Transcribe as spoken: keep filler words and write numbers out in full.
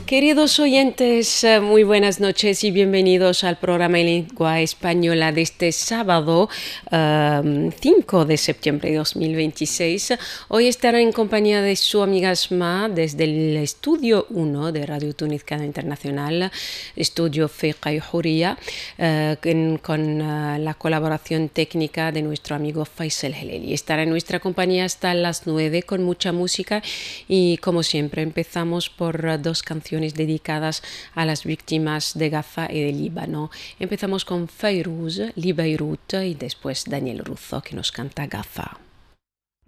Queridos oyentes, eh, muy buenas noches y bienvenidos al programa en lengua española de este sábado eh, cinco de septiembre de dos mil veintiséis. Hoy estará en compañía de su amiga Asma desde el estudio uno de Radio Tuniscana Internacional, estudio Fiqa y Huria, eh, con, con uh, la colaboración técnica de nuestro amigo Faisal Heleli. Estará en nuestra compañía hasta las nueve con mucha música y, como siempre, empezamos por uh, dos canciones dedicadas a las víctimas de Gaza y de Líbano. Empezamos con Fairuz, Li Beirut y después Daniel Russo, que nos canta Gaza.